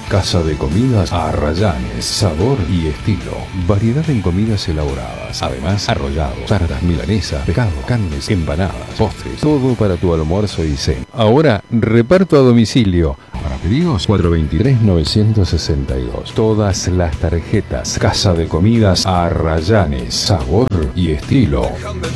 Casa de Comidas Arrayanes, sabor y estilo. Variedad en comidas elaboradas. Además, arrollados, tartas, milanesas, pescado, carnes, empanadas, postres. Todo para tu almuerzo y cena. Ahora, reparto a domicilio. Para pedidos, 423-962. Todas las tarjetas. Casa de Comidas Arrayanes, sabor y estilo.